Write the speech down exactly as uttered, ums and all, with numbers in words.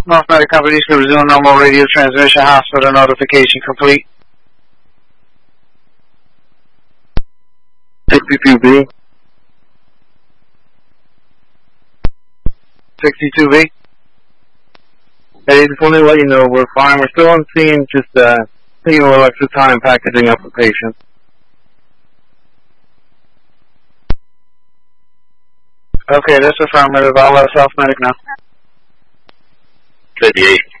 North Medic Company to resume normal radio transmission. Hospital notification complete. sixty-two B. sixty-two B. Hey, just want to let you know we're fine. We're still on scene, just uh, taking a little extra time packaging up the patient. Okay, that's affirmative. I'll let South Medic know. fifty-eight.